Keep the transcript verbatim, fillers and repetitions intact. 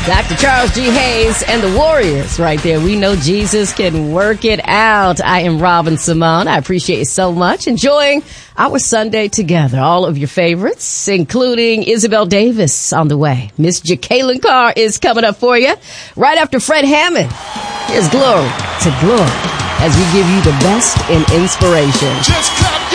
Doctor Charles G. Hayes and the Warriors right there. We know Jesus can work it out. I am Robin Simone. I appreciate you so much. Enjoying our Sunday together. All of your favorites, including Isabel Davis on the way. Miss Jacqueline Carr is coming up for you right after Fred Hammond. Here's Glory to Glory as we give you the best in inspiration. Just